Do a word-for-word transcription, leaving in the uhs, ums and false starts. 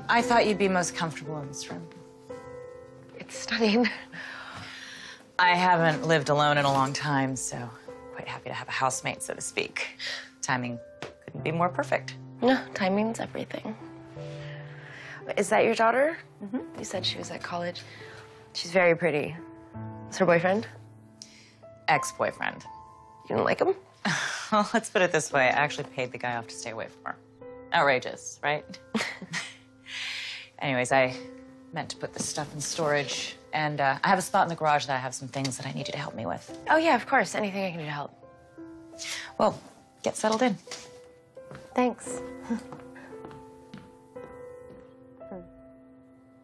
I thought you'd be most comfortable in this room. It's stunning. I haven't lived alone in a long time, so quite happy to have a housemate, so to speak. Timing couldn't be more perfect. No, timing's everything. Is that your daughter? Mm-hmm. You said she was at college. She's very pretty. Is her boyfriend? Ex-boyfriend. You didn't like him? Well, let's put it this way. I actually paid the guy off to stay away from her. Outrageous, right? Anyways, I meant to put this stuff in storage, and uh, I have a spot in the garage that I have some things that I need you to help me with. Oh, yeah, of course. Anything I can do to help. Well, get settled in. Thanks.